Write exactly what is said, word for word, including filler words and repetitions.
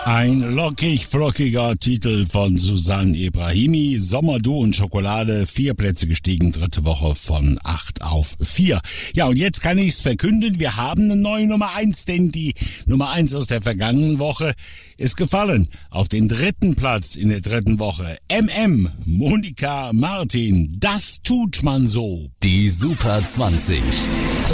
Ein lockig flockiger Titel von Susanne Ebrahimi. Sommer, Du und Schokolade. Vier Plätze gestiegen, dritte Woche von acht auf vier. Ja, und jetzt kann ich's verkünden. Wir haben eine neue Nummer eins, denn die Nummer eins aus der vergangenen Woche ist gefallen. Auf den dritten Platz in der dritten Woche. M M, Monika Martin. Das tut man so. Die Super zwanzig.